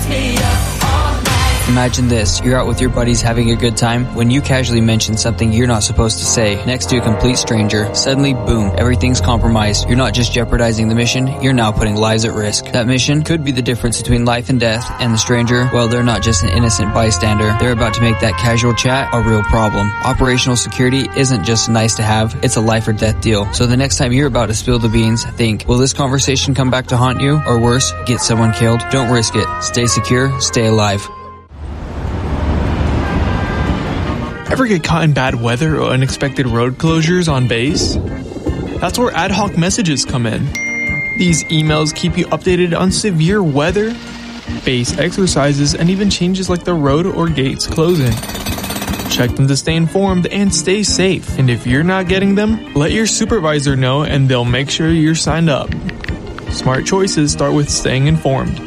me up all night. Imagine this, you're out with your buddies having a good time when you casually mention something you're not supposed to say next to a complete stranger. Suddenly, boom, everything's compromised. You're not just jeopardizing the mission, you're now putting lives at risk. That mission could be the difference between life and death, and the stranger, well, they're not just an innocent bystander. They're about to make that casual chat a real problem. Operational security isn't just nice to have, it's a life or death deal. So the next time you're about to spill the beans, think, will this conversation come back to haunt you? Or worse, get someone killed? Don't risk it. Stay secure, stay alive. Ever get caught in bad weather or unexpected road closures on base? That's where ad hoc messages come in. These emails keep you updated on severe weather, base exercises, and even changes like the road or gates closing. Check them to stay informed and stay safe. And if you're not getting them, let your supervisor know and they'll make sure you're signed up. Smart choices start with staying informed.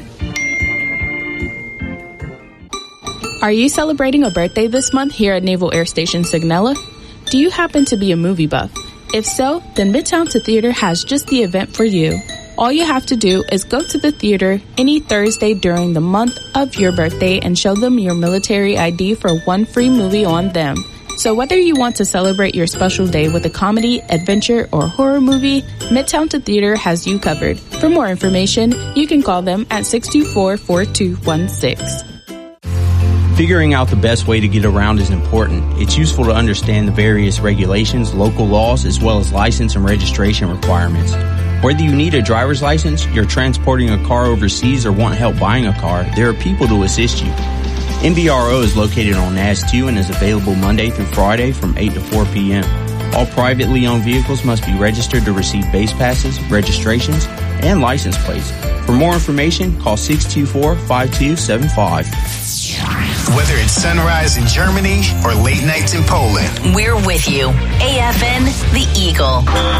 Are you celebrating a birthday this month here at Naval Air Station Sigonella? Do you happen to be a movie buff? If so, then Midtown to Theater has just the event for you. All you have to do is go to the theater any Thursday during the month of your birthday and show them your military ID for one free movie on them. So whether you want to celebrate your special day with a comedy, adventure, or horror movie, Midtown to Theater has you covered. For more information, you can call them at 624-4216. Figuring out the best way to get around is important. It's useful to understand the various regulations, local laws, as well as license and registration requirements. Whether you need a driver's license, you're transporting a car overseas, or want help buying a car, there are people to assist you. NVRO is located on NAS 2 and is available Monday through Friday from 8 to 4 p.m. All privately owned vehicles must be registered to receive base passes, registrations, and license plates. For more information, call 624-5275. Whether it's sunrise in Germany or late nights in Poland, we're with you. AFN, the Eagle.